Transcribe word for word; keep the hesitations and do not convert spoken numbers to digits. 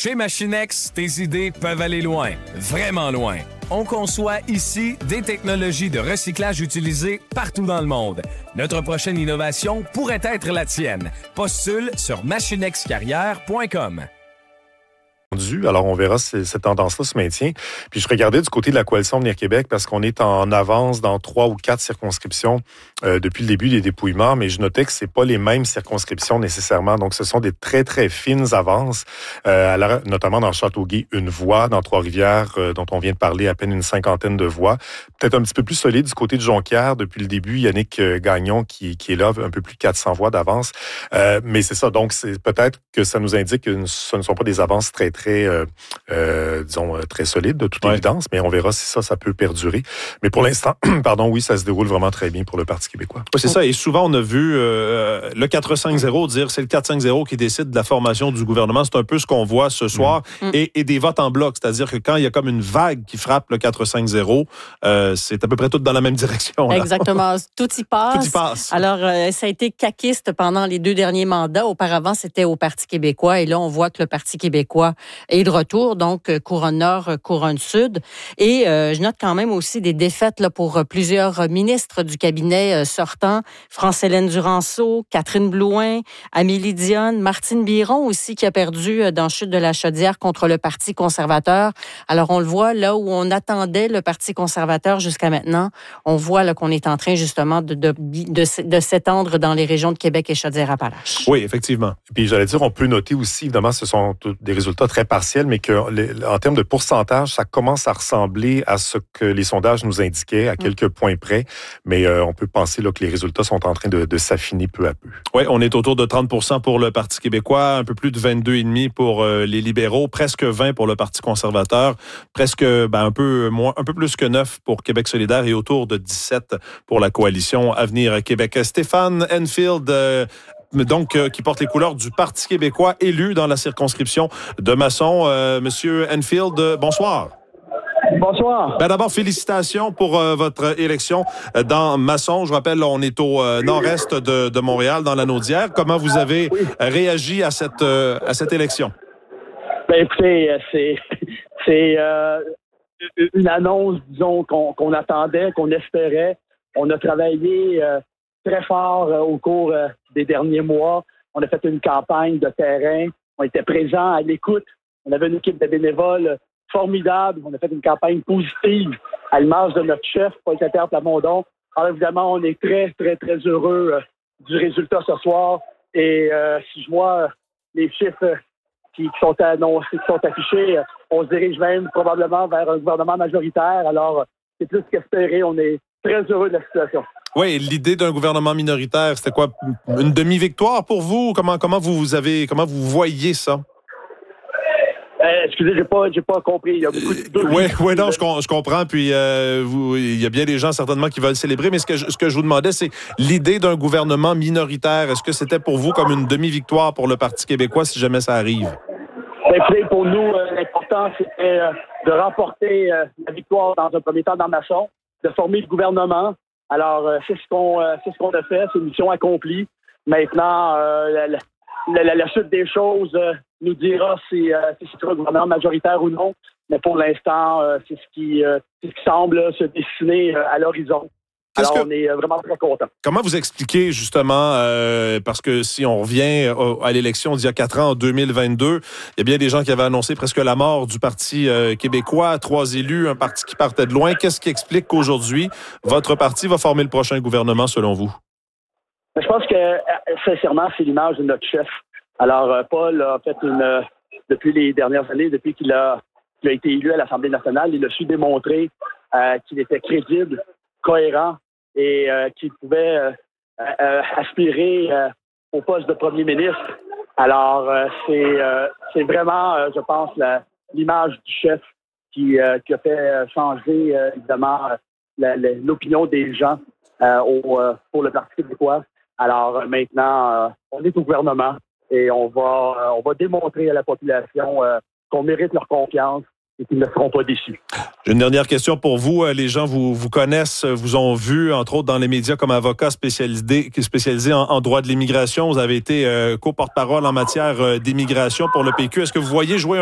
Chez Machinex, tes idées peuvent aller loin, vraiment loin. On conçoit ici des technologies de recyclage utilisées partout dans le monde. Notre prochaine innovation pourrait être la tienne. Postule sur machinexcarrière point com. Alors, on verra si cette tendance-là se maintient. Puis, je regardais du côté de la Coalition Avenir Québec parce qu'on est en avance dans trois ou quatre circonscriptions euh, depuis le début des dépouillements, mais je notais que c'est pas les mêmes circonscriptions nécessairement. Donc, ce sont des très, très fines avances, euh, alors, notamment dans Châteauguay, une voix, dans Trois-Rivières, euh, dont on vient de parler, à peine une cinquantaine de voix. Peut-être un petit peu plus solide du côté de Jonquière. Depuis le début, Yannick Gagnon, qui, qui est là, un peu plus de quatre cents voix d'avance. Euh, mais c'est ça. Donc, c'est peut-être que ça nous indique que ce ne sont pas des avances très, très très, euh, euh, disons, très solide, de toute ouais. évidence, mais on verra si ça, ça peut perdurer. Mais pour l'instant, pardon, oui, ça se déroule vraiment très bien pour le Parti québécois. Oui, c'est ça. Et souvent, on a vu euh, le quatre cinq zéro dire c'est le quatre cinq zéro qui décide de la formation du gouvernement. C'est un peu ce qu'on voit ce soir. Mmh. Et, et des votes en bloc, c'est-à-dire que quand il y a comme une vague qui frappe le quatre cinq zéro, euh, c'est à peu près tout dans la même direction. Là. Exactement. Tout y passe. Tout y passe. Alors, euh, ça a été caquiste pendant les deux derniers mandats. Auparavant, c'était au Parti québécois. Et là, on voit que le Parti québécois est de retour, donc couronne nord, couronne sud. Et euh, je note quand même aussi des défaites là, pour plusieurs ministres du cabinet euh, sortant. France-Hélène Duranceau, Catherine Blouin, Amélie Dionne, Martine Biron aussi qui a perdu euh, dans Chute de la Chaudière contre le Parti conservateur. Alors, on le voit là où on attendait le Parti conservateur jusqu'à maintenant. On voit là, qu'on est en train justement de, de, de, de s'étendre dans les régions de Québec et Chaudière-Appalaches. Oui, effectivement. Puis j'allais dire, on peut noter aussi, évidemment, ce sont des résultats très partiels, mais que les, en termes de pourcentage, ça commence à ressembler à ce que les sondages nous indiquaient, à quelques points près. Mais euh, on peut penser là, que les résultats sont en train de, de s'affiner peu à peu. Oui, on est autour de trente pour cent pour le Parti québécois, un peu plus de vingt-deux virgule cinq pour euh, les libéraux, presque vingt pour le Parti conservateur, presque ben, un peu moins, un peu plus que neuf pour Québec solidaire et autour de dix-sept pour la coalition Avenir Québec. Stéphane Enfield, euh, donc euh, qui porte les couleurs du Parti québécois, élu dans la circonscription de Masson. Euh, Monsieur Enfield, euh, bonsoir. Bonsoir. Ben d'abord, félicitations pour euh, votre élection dans Masson. Je rappelle, on est au euh, nord-est de, de Montréal, dans la Naudière. Comment vous avez oui. réagi à cette, euh, à cette élection? Ben écoutez, c'est, c'est euh, une annonce, disons, qu'on, qu'on attendait, qu'on espérait. On a travaillé euh, très fort euh, au cours euh, des derniers mois. On a fait une campagne de terrain. On était présents à l'écoute. On avait une équipe de bénévoles formidable. On a fait une campagne positive à l'image de notre chef, Paul-Saint-Pierre Plamondon. Alors évidemment, on est très, très, très heureux euh, du résultat ce soir. Et euh, si je vois euh, les chiffres qui, qui sont annoncés, qui sont affichés, euh, on se dirige même probablement vers un gouvernement majoritaire. Alors, euh, c'est plus qu'espéré. On est très heureux de la situation. Oui, l'idée d'un gouvernement minoritaire, c'était quoi? Une demi-victoire pour vous? Comment, comment vous avez, comment vous voyez ça? Euh, excusez, j'ai pas, j'ai pas compris. Il y a beaucoup de... Oui, oui, non, je, je comprends. Puis, euh, vous, il y a bien des gens certainement qui veulent célébrer. Mais ce que je, ce que je vous demandais, c'est l'idée d'un gouvernement minoritaire. Est-ce que c'était pour vous comme une demi-victoire pour le Parti québécois si jamais ça arrive? Écoutez, pour nous, euh, l'important, c'était euh, de remporter euh, la victoire dans un premier temps dans Masson, de former le gouvernement. Alors, euh, c'est ce qu'on, euh, c'est ce qu'on a fait. C'est une mission accomplie. Maintenant, euh, la, la, la, la suite des choses euh, nous dira si, euh, si c'est un gouvernement majoritaire ou non. Mais pour l'instant, euh, c'est, ce qui, euh, c'est ce qui semble se dessiner euh, à l'horizon. Qu'est-ce Alors, que... on est vraiment très contents. Comment vous expliquez, justement, euh, parce que si on revient à l'élection d'il y a quatre ans, en deux mille vingt-deux, il y a bien des gens qui avaient annoncé presque la mort du Parti euh, québécois, trois élus, un parti qui partait de loin. Qu'est-ce qui explique qu'aujourd'hui, votre parti va former le prochain gouvernement, selon vous? Je pense que, sincèrement, c'est l'image de notre chef. Alors, Paul a fait une... Depuis les dernières années, depuis qu'il a, qu'il a été élu à l'Assemblée nationale, il a su démontrer euh, qu'il était crédible, cohérent, et euh, qu'il pouvait euh, euh, aspirer euh, au poste de premier ministre. Alors, euh, c'est, euh, c'est vraiment, euh, je pense, la, l'image du chef qui, euh, qui a fait changer, euh, évidemment, la, la, l'opinion des gens euh, au, euh, pour le Parti québécois. Alors, euh, maintenant, euh, on est au gouvernement et on va, euh, on va démontrer à la population euh, qu'on mérite leur confiance et qu'ils ne seront pas déçus. J'ai une dernière question pour vous. Les gens vous, vous connaissent, vous ont vu, entre autres, dans les médias comme avocat spécialisé, spécialisé en, en droit de l'immigration. Vous avez été euh, co-porte-parole en matière euh, d'immigration pour le P Q. Est-ce que vous voyez jouer